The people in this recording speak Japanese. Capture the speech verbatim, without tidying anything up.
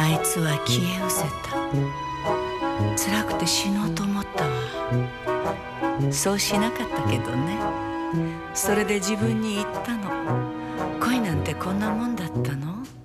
あいつは消え失せた。辛くて死のうと思ったわ。そうしなかったけどね。それで自分に言ったの。恋なんてこんなもんだったの。